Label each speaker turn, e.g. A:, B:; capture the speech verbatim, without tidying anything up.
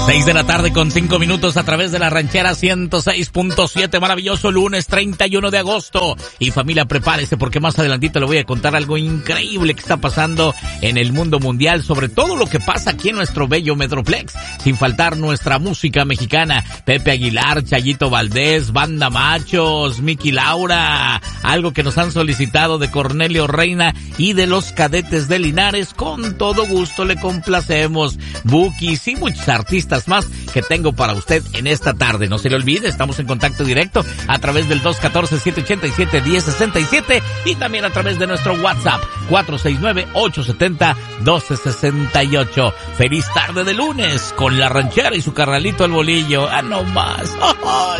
A: Seis de la tarde con cinco minutos a través de la ranchera ciento seis punto siete. Maravilloso lunes treinta y uno de agosto. Y familia, prepárese porque más adelantito le voy a contar algo increíble que está pasando en el mundo mundial, sobre todo lo que pasa aquí en nuestro bello Metroplex. Sin faltar nuestra música mexicana. Pepe Aguilar, Chayito Valdés, Banda Machos, Miki Laura. Algo que nos han solicitado de Cornelio Reina y de los Cadetes de Linares. Con todo gusto le complacemos. Bukis y muchos artistas más que tengo para usted en esta tarde. No se le olvide, estamos en contacto directo a través del dos uno cuatro, siete ocho siete, uno cero seis siete y también a través de nuestro WhatsApp cuatro seis nueve, ocho siete cero, uno dos seis ocho. Feliz tarde de lunes con la ranchera y su carnalito el bolillo. ¡Ah, no más! ¡Oh, oh!